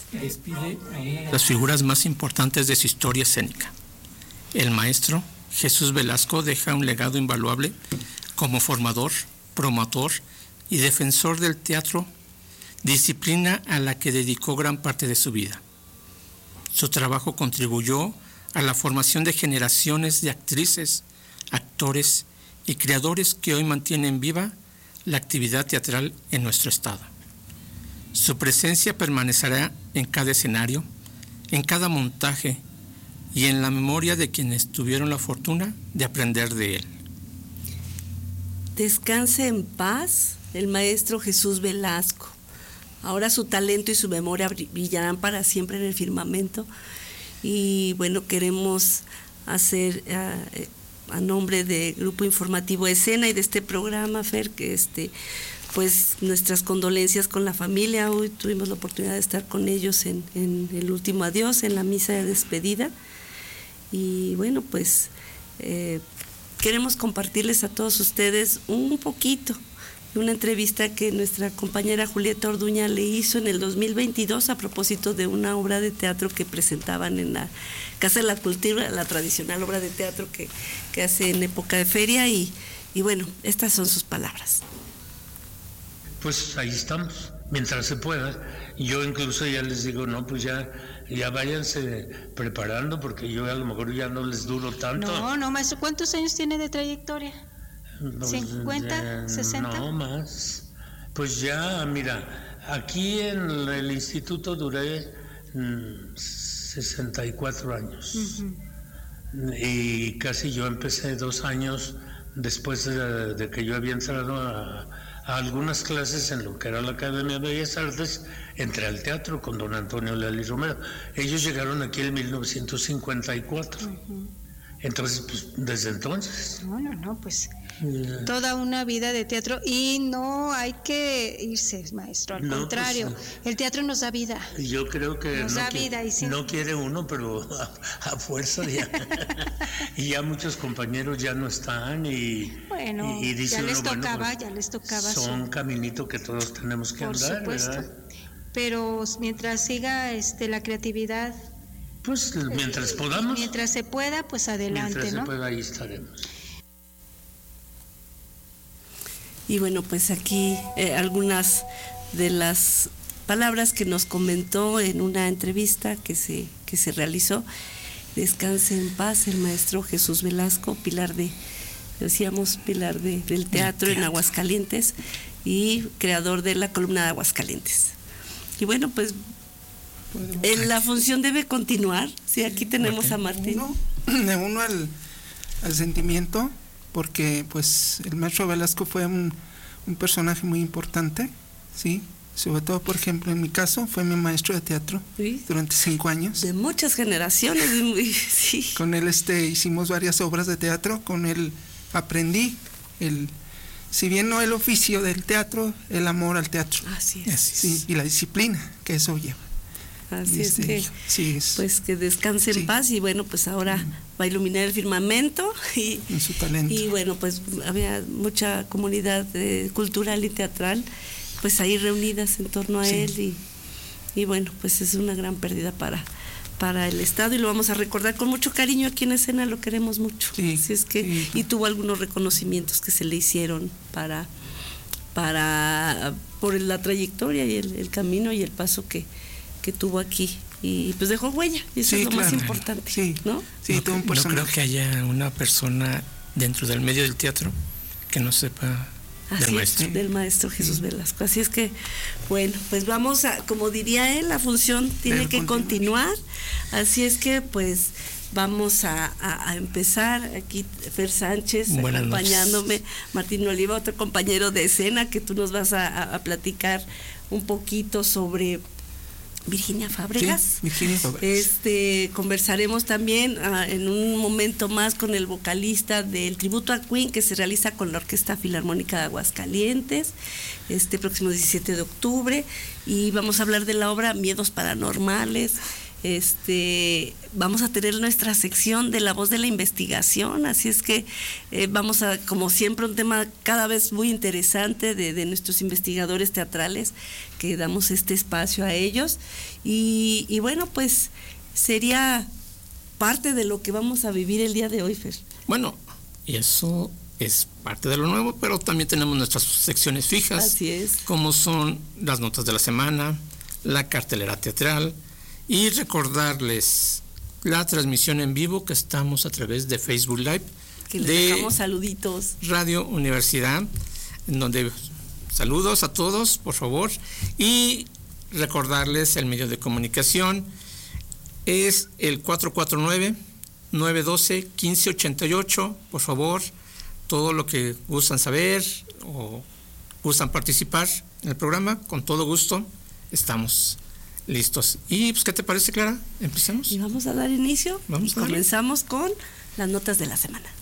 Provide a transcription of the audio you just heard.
despide a una de las figuras más importantes de su historia escénica. El maestro Jesús Velasco deja un legado invaluable como formador, promotor y defensor del teatro, disciplina a la que dedicó gran parte de su vida. Su trabajo contribuyó a la formación de generaciones de actrices, actores y creadores que hoy mantienen viva la actividad teatral en nuestro estado. Su presencia permanecerá en cada escenario, en cada montaje y en la memoria de quienes tuvieron la fortuna de aprender de él. Descanse en paz el maestro Jesús Velasco. Ahora su talento y su memoria brillarán para siempre en el firmamento. Y bueno, queremos hacer a nombre del Grupo Informativo Escena y de este programa, Fer, que pues nuestras condolencias con la familia. Hoy tuvimos la oportunidad de estar con ellos en el último adiós, en la misa de despedida. Y bueno, pues queremos compartirles a todos ustedes un poquito de una entrevista que nuestra compañera Julieta Orduña le hizo en el 2022 a propósito de una obra de teatro que presentaban en la Casa de la Cultura, la tradicional obra de teatro que hace en época de feria. Y bueno, estas son sus palabras. Pues ahí estamos, mientras se pueda. Yo incluso ya les digo, no, pues ya váyanse preparando, porque yo a lo mejor ya no les duro tanto. No, maestro, ¿cuántos años tiene de trayectoria? Pues, ¿50, 60? No, más. Pues ya, mira, aquí en el instituto duré 64 años. Uh-huh. Y casi yo empecé 2 años después de que yo había entrado a algunas clases en lo que era la Academia de Bellas Artes, entré al teatro con don Antonio Leal y Romero. Ellos llegaron aquí en 1954. Uh-huh. Entonces, pues, desde entonces. No, pues, toda una vida de teatro, y no hay que irse, maestro, al contrario, pues, el teatro nos da vida. Yo creo que nos da vida, y no quiere uno, pero a fuerza ya. Y ya muchos compañeros ya no están, y bueno, y dice ya les uno, tocaba, pues, ya les tocaba. Son caminito que todos tenemos que andar, supuesto, ¿verdad? Pero mientras siga la creatividad, pues mientras podamos. Mientras se pueda, pues adelante, mientras ¿no? se pueda, ahí estaremos. Y bueno, pues aquí algunas de las palabras que nos comentó en una entrevista que se realizó. Descanse en paz el maestro Jesús Velasco, pilar del teatro en Aguascalientes y creador de la columna de Aguascalientes. Y bueno, pues la función debe continuar. Sí, aquí tenemos a Martín. Me uno al sentimiento, porque pues el maestro Velasco fue un personaje muy importante, sí, sobre todo, por ejemplo, en mi caso fue mi maestro de teatro, ¿sí? Durante 5 años. De muchas generaciones, sí. Con él hicimos varias obras de teatro, con él aprendí si bien no el oficio del teatro, el amor al teatro. Así es. Sí, y la disciplina que eso lleva. Así es que, pues que descanse en paz, y bueno, pues ahora va a iluminar el firmamento y su talento. Y bueno, pues había mucha comunidad cultural y teatral, pues ahí reunidas en torno a él, y bueno, pues es una gran pérdida para el Estado, y lo vamos a recordar con mucho cariño. Aquí en Escena lo queremos mucho. Así es que, y tuvo algunos reconocimientos que se le hicieron por la trayectoria y el camino y el paso que tuvo aquí, y pues dejó huella, y eso es lo más importante, ¿no? Sí, no creo que haya una persona dentro del medio del teatro que no sepa del maestro Jesús Velasco. Así es que, bueno, pues vamos como diría él, la función tiene que continuar. Así es que, pues, vamos a empezar. Aquí Fer Sánchez acompañándome, Martín Oliva, otro compañero de escena, que tú nos vas a platicar un poquito sobre Virginia Fábregas. Sí, Virginia Fábregas. Conversaremos también en un momento más con el vocalista del tributo a Queen, que se realiza con la Orquesta Filarmónica de Aguascalientes próximo 17 de octubre, y vamos a hablar de la obra Miedos Paranormales. vamos a tener nuestra sección de La Voz de la Investigación, así es que vamos a, como siempre, un tema cada vez muy interesante de nuestros investigadores teatrales, que damos este espacio a ellos, y bueno, pues sería parte de lo que vamos a vivir el día de hoy, Fer. Bueno, y eso es parte de lo nuevo, pero también tenemos nuestras secciones fijas. Así es. Como son las notas de la semana, la cartelera teatral, y recordarles la transmisión en vivo que estamos a través de Facebook Live. Que les dejamos saluditos. Radio Universidad, en donde saludos a todos, por favor, y recordarles el medio de comunicación es el 449-912-1588, por favor, todo lo que gustan saber o gustan participar en el programa, con todo gusto estamos listos. Y pues, ¿qué te parece, Clara? ¿Empecemos? Y vamos a dar inicio. Vamos a darle. Comenzamos con las notas de la semana.